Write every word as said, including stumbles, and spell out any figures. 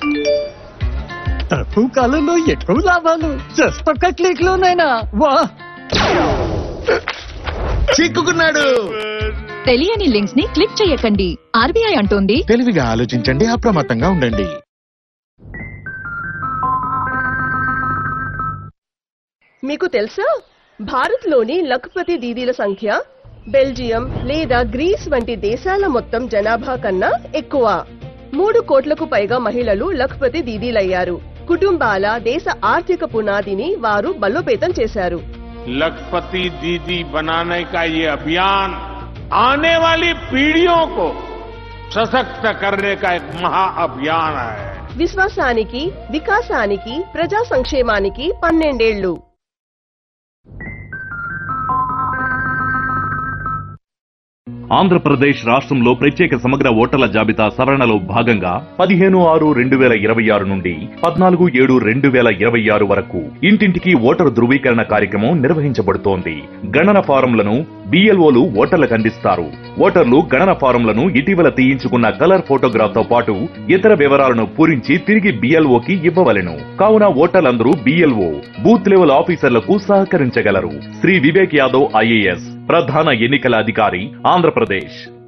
తక్కువ కాలంలో ఎక్కువ లాభాలు జస్ట్ ఒక్క క్లిక్ లోనైనా వా. చిక్కుకున్నాడు. తెలియని లింక్స్ ని క్లిక్ చేయకండి. ఆర్బీఐ అంటోంది తెలివిగా ఆలోచించండి, అప్రమత్తంగా ఉండండి. మీకు తెలుసా, భారత్ లోని లఖపతి దీదీల సంఖ్య బెల్జియం లేదా గ్రీస్ వంటి దేశాల మొత్తం జనాభా కన్నా ఎక్కువ. మూడు కోట్లకు పైగా మహిళలు లఖపతి దీదీలయ్యారు. కుటుంబాల దేశ ఆర్థిక పునాదిని వారు బలోపేతం చేశారు. लखपति दीदी बनाने का ये अभियान आने वाली पीढ़ियों को सशक्त करने का एक महा अभियान है. విశ్వాసానికి, వికాసానికి, ప్రజా సంక్షేమానికి పన్నెండేళ్లు. ఆంధ్రప్రదేశ్ రాష్ట్రంలో ప్రత్యేక సమగ్ర ఓటర్ల జాబితా సవరణలో భాగంగా పదిహేను ఆరు రెండు వేల ఇరవై ఆరు నుండి పద్నాలుగు ఏడు రెండు వేల ఇరవై ఆరు వరకు ఇంటింటికి ఓటరు ధృవీకరణ కార్యక్రమం నిర్వహించబడుతోంది. గణన ఫారంలను బిఎల్ఓలు ఓటర్లకు అందిస్తారు. ఓటర్లు గణన ఫారంలను ఇటీవల తీయించుకున్న కలర్ ఫోటోగ్రాఫ్ తో పాటు ఇతర వివరాలను పూరించి తిరిగి బిఎల్ఓకి ఇవ్వవలెను. కావున ఓటర్లందరూ బిఎల్ఓ బూత్ లెవెల్ ఆఫీసర్లకు సహకరించగలరు. శ్రీ వివేక్ యాదవ్ ఐఏఎస్ ప్రధాన ఎన్నికల అధికారి, ఆంధ్రప్రదేశ్.